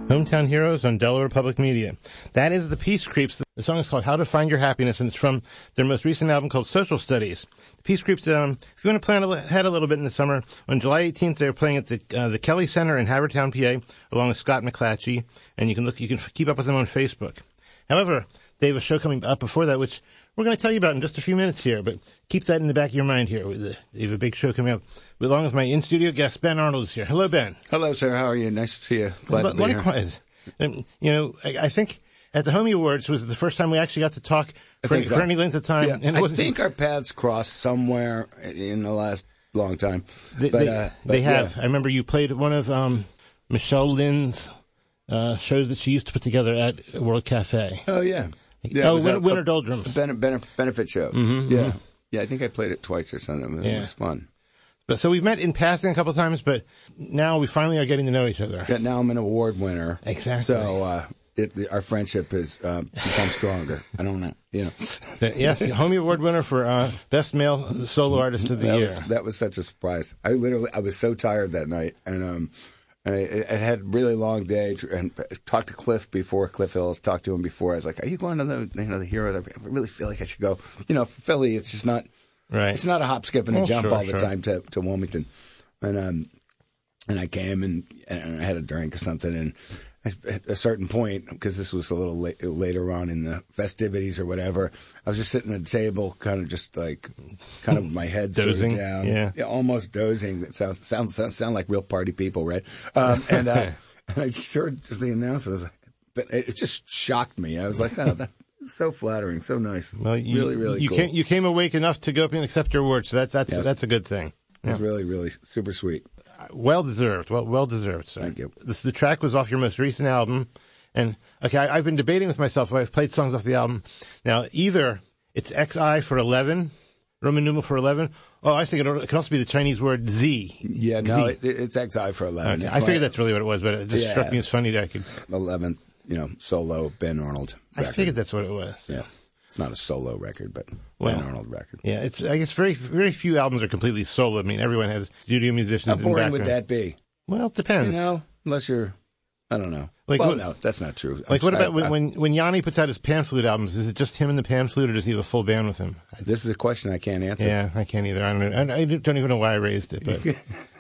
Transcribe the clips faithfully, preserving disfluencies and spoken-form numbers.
Hometown Heroes on Delaware Public Media. That is the Peace Creeps. The song is called How to Find Your Happiness, and it's from their most recent album called Social Studies. The Peace Creeps, um, if you want to plan ahead a little bit in the summer, on July eighteenth, they're playing at the uh, the Kelly Center in Havertown, P A, along with Scott McClatchy, and you can look, you can keep up with them on Facebook. However, they have a show coming up before that, which we're going to tell you about in just a few minutes here, but keep that in the back of your mind here. They have a big show coming up, along with my in-studio guest, Ben Arnold, is here. Hello, Ben. Hello, sir. How are you? Nice to see you. Glad L- to be likewise. here. And, you know, I, I think at the Homie Awards was the first time we actually got to talk for, any, so. for any length of time. Yeah, and it I think our paths crossed somewhere in the last long time. They, but, they, uh, but, they have. Yeah. I remember you played at one of um, Michelle Lynn's uh, shows that she used to put together at World Cafe. Oh, yeah. Yeah, oh, Winter, Winter, Winter Doldrums. Benefit, benefit show. Mm-hmm, yeah. Mm-hmm. Yeah, I think I played it twice or something. It yeah. was fun. But, so we've met in passing a couple of times, but now we finally are getting to know each other. Yeah, now I'm an award winner. Exactly. So uh, it, the, our friendship has uh, become stronger. I don't know. You know. Yes, the Homie Award winner for uh, Best Male Solo Artist of the that Year. Was, that was such a surprise. I literally, I was so tired that night, and um, I, I had a really long day, and talked to Cliff before, Cliff Hills, talked to him before. I was like, are you going to the, you know, the Heroes? I really feel like I should go. You know, for Philly, it's just not, right. It's not a hop, skip, and a oh, jump sure, all the sure. time to, to Wilmington. And um, and I came, and, and I had a drink or something, and at a certain point, because this was a little late, later on in the festivities or whatever, I was just sitting at the table, kind of just like, kind of my head dozing down, yeah. yeah, almost dozing. That sounds sounds sounds sound like real party people, right? Um, and, uh, and I just heard the announcement. I was like, but it just shocked me. I was like, oh, that's so flattering, so nice. Well, you, really, really you cool. came you came awake enough to go up and accept your award, so that's that's Yes. that's a good thing. It was really, really super sweet. Well deserved. Well, well deserved, sir. Thank you. This, the track was off your most recent album. And, okay, I, I've been debating with myself. I've played songs off the album. Now, either it's X I for eleven, Roman numeral for eleven. Oh, I think it, it could also be the Chinese word Z. Yeah, no, Z. it, it's X I for eleven. Okay. I figured that's really what it was, but it just Yeah. struck me as funny that I could. eleventh, you know, solo Ben Arnold I record. figured that's what it was. Yeah. It's not a solo record, but Well, Ben Arnold record. Yeah, it's. I guess very very few albums are completely solo. I mean, everyone has studio musicians. How in boring background. would that be? Well, it depends. You know, unless you're, I don't know. Like well, what- no, that's not true. Like, I'm what sorry, about when, I- when when Yanni puts out his pan flute albums? Is it just him and the pan flute, or does he have a full band with him? This is a question I can't answer. Yeah, I can't either. I don't know. I, I don't even know why I raised it, but yeah.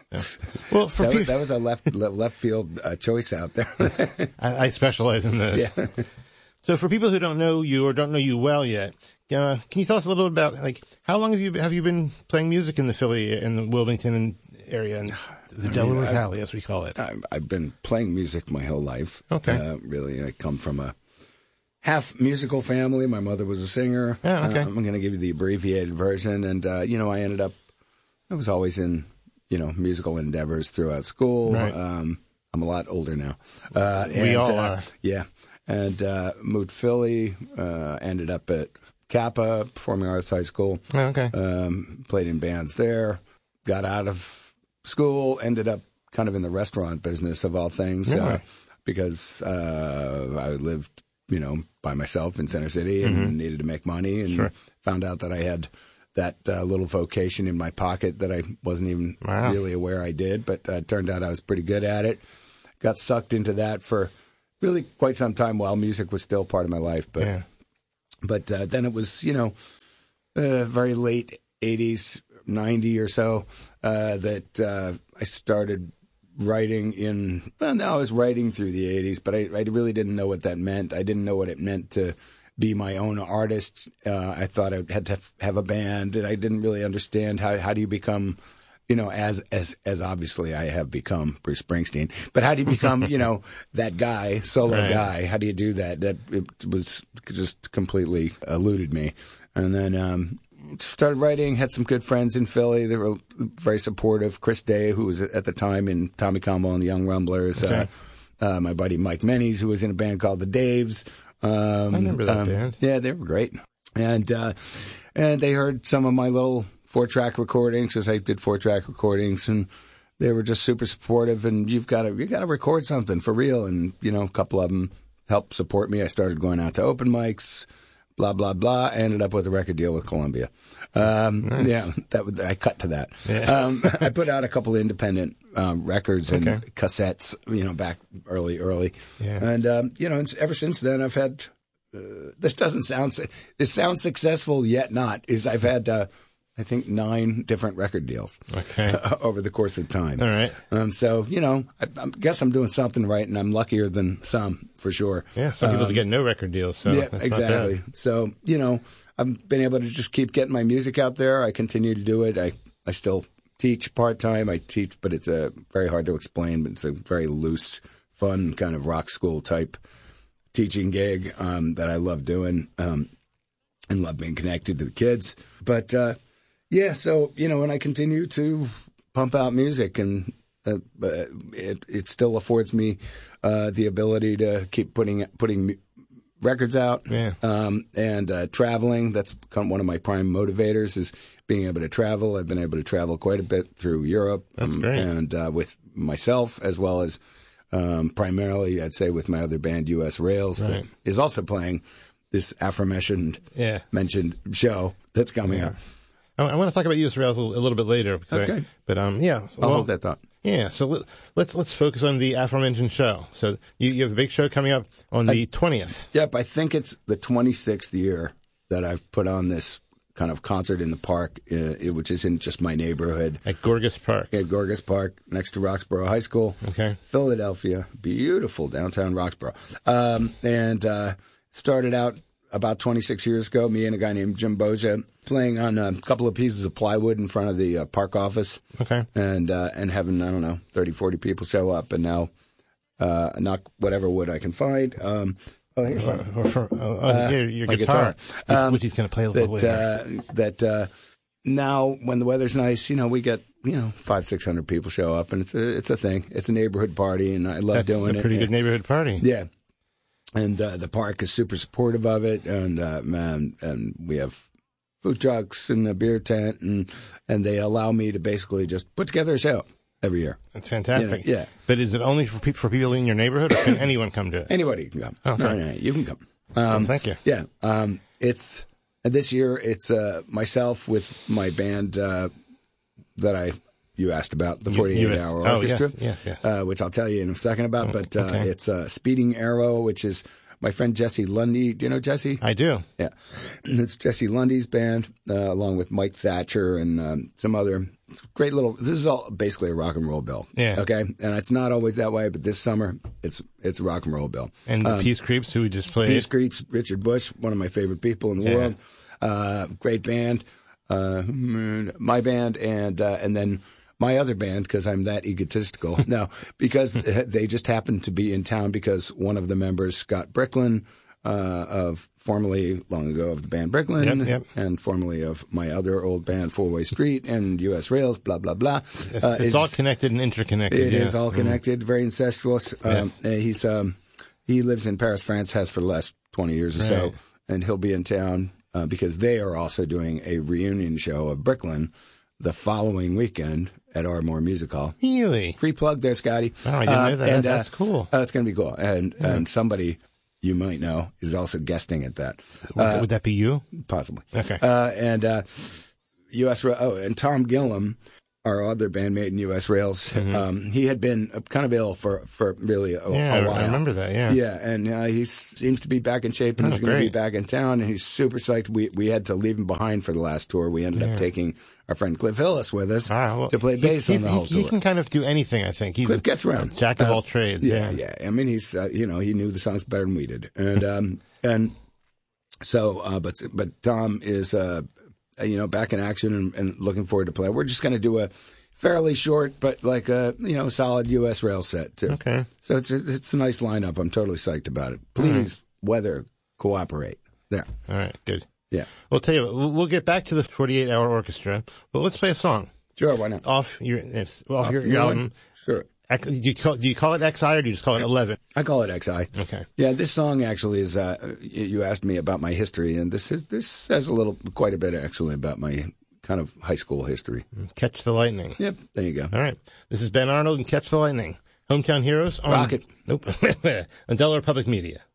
Well, for That was, people, that was a left le- left field uh, choice out there. I, I specialize in this. Yeah. So, for people who don't know you or don't know you well yet, uh, can you tell us a little about like how long have you have you been playing music in the Philly and the Wilmington area and the Delaware I- Valley, as we call it? I- I've been playing music my whole life. Okay. Uh, really, I come from a half musical family. My mother was a singer. Yeah, okay. Uh, I'm going to give you the abbreviated version. And, uh, you know, I ended up, I was always in, you know, musical endeavors throughout school. Right. Um, I'm a lot older now. Uh, We and, all uh, are. Yeah. And uh, moved to Philly, uh, ended up at Kappa, Performing Arts High School. Oh, okay. Um, played in bands there. Got out of school, ended up kind of in the restaurant business of all things, Yeah. uh, because uh, I lived, you know, by myself in Center City and Mm-hmm. needed to make money, and Sure. found out that I had that uh, little vocation in my pocket that I wasn't even Wow. really aware I did, but uh, it turned out I was pretty good at it. Got sucked into that for really quite some time while music was still part of my life, but Yeah. but uh, then it was, you know, uh, very late eighties, ninety or so, uh, that uh, I started writing in, well, no, I was writing through the eighties, but I, I really didn't know what that meant. I didn't know what it meant to be my own artist. Uh, I thought I had to have a band, and I didn't really understand how, how do you become, you know, as, as, as obviously I have become Bruce Springsteen, but how do you become, you know, that guy, solo Right. guy? How do you do that? That it was just completely eluded me. And then, um, started writing, had some good friends in Philly. They were very supportive. Chris Day, who was at the time in Tommy Combo and the Young Rumblers. Okay. Uh, uh, my buddy Mike Mennies, who was in a band called the Daves. Um, I remember that um, band. Yeah, they were great. And, uh, and they heard some of my little four track recordings, because I did four track recordings, and they were just super supportive. And you've got to, you got to record something for real. And, you know, a couple of them helped support me. I started going out to open mics, blah, blah, blah. I ended up with a record deal with Columbia. Um, nice. Yeah, that was, I cut to that. Yeah. Um, I put out a couple of independent um, records and Okay. cassettes, you know, back early, early. Yeah. And, um, you know, and ever since then, I've had, uh, this doesn't sound, this sounds successful, yet not, is I've had, uh, I think, nine different record deals Okay. over the course of time. All right. Um, so, you know, I, I guess I'm doing something right, and I'm luckier than some, for sure. Yeah, some people Um, get no record deals, so yeah, that's exactly. Not bad. So, you know, I've been able to just keep getting my music out there. I continue to do it. I, I still teach part-time. I teach, but it's a very hard to explain, but it's a very loose, fun kind of rock school type teaching gig um, that I love doing um, and love being connected to the kids. But, uh, yeah, so, you know, and I continue to pump out music, and uh, it, it still affords me uh, the ability to keep putting putting records out. Yeah. Um, and uh, traveling. That's become one of my prime motivators, is being able to travel. I've been able to travel quite a bit through Europe. That's um, great. And uh, with myself, as well as um, primarily, I'd say, with my other band, U S Rails, Right. that is also playing this aforementioned Yeah. mentioned show that's coming Yeah. up. I, I want to talk about U S Rails a, a little bit later. because I- Okay. but um, yeah. so- I'll well, hold that thought. Yeah. So let, let's let's focus on the aforementioned show. So you, you have a big show coming up on the twentieth. Yep, I think it's the twenty-sixth year that I've put on this kind of concert in the park, uh, which is in just my neighborhood. At Gorgas Park. At Gorgas Park, next to Roxborough High School. Okay. Philadelphia. Beautiful downtown Roxborough. Um, and uh, started out about twenty-six years ago, me and a guy named Jim Boja playing on a couple of pieces of plywood in front of the uh, park office. Okay. And uh, and having, I don't know, thirty, forty people show up. And now uh, knock whatever wood I can find. Um, oh, here's Or, some. or for, oh, oh, your, your my guitar, guitar. Um, which he's going to play a little that later. uh, that uh, now when the weather's nice, you know, we get you know five six hundred people show up, and it's a it's a thing. It's a neighborhood party, and I love That's doing a it. pretty good And- neighborhood party. Yeah, and uh, the park is super supportive of it, and uh, man, and we have food trucks and a beer tent, and and they allow me to basically just put together a show every year. That's fantastic. Yeah, yeah. But is it only for people, for people in your neighborhood, or can anyone come to it? Anybody can come. Okay. No, no, no, you can come. Well, Um, thank you. Yeah, um, it's and this year it's uh, myself with my band uh, that I you asked about, the forty-eight U S hour oh, orchestra, yes, yes, yes. Uh, which I'll tell you in a second about. But uh, okay. it's uh, Speeding Arrow, which is my friend Jesse Lundy. Do you know Jesse? I do. Yeah, it's Jesse Lundy's band, uh, along with Mike Thatcher and um, some other great little. This is all basically a rock and roll bill. Yeah. Okay, and it's not always that way, but this summer it's it's a rock and roll bill. And the Peace Creeps, who we just played. Peace Creeps, Richard Bush, one of my favorite people in the Yeah. world. Uh, great band. Uh, my band, and uh, and then my other band, because I'm that egotistical. No, because they just happened to be in town because one of the members, Scott Bricklin, uh, of formerly long ago of the band Bricklin, Yep, yep. and formerly of my other old band Four Way Street and U S Rails, blah blah blah. It's, Uh, it's all connected and interconnected. It yeah. is all connected, very incestuous. Um, Yes. uh, he's um, he lives in Paris, France, has for the last twenty years or so, Right. and he'll be in town uh, because they are also doing a reunion show of Bricklin the following weekend at Ardmore Music Hall. Really? Free plug there, Scotty. Oh, I didn't know that. and, That's cool. Uh, it's going to be cool, and and somebody you might know is also guesting at that, Would, uh, would that be you? possibly. Okay. Uh, and uh, U S Ra- oh, and Tom Gillum, our other bandmate in U S Rails, um, he had been uh, kind of ill for, for really a, Yeah, a I- while. I remember that, yeah. Yeah, and uh, he seems to be back in shape, and Oh, he's going to be great. back in town, and he's super psyched. We we had to leave him behind for the last tour. We ended up taking our friend Cliff Hillis with us Ah, well, to play he's- bass on he's- the whole he, tour. he can kind of do anything, I think. He's Cliff a, gets around. a jack of Uh, all trades. Yeah, Yeah. yeah. I mean, he's uh, you know he knew the songs better than we did, and um and so uh, but but Tom is uh you know back in action and, and looking forward to play. We're just going to do a fairly short but like a you know solid U S Rail set too. Okay. So it's it's a nice lineup. I'm totally psyched about it. Please, weather cooperate. There. All right, good. Yeah. Well, tell you what, we'll, we'll get back to the forty-eight hour orchestra, but let's play a song Sure. Why not? off your it's, off, Off your, your your one? album. Sure. X- Do you, call, do you call it X I or do you just call it eleven? I call it X I. Okay. Yeah, this song actually is. Uh, you you asked me about my history, and this is this says a little, quite a bit actually about my kind of high school history. Catch the Lightning. Yep, there you go. All right. This is Ben Arnold and Catch the Lightning. Hometown Heroes on Rocket. Nope. On Delaware Public Media.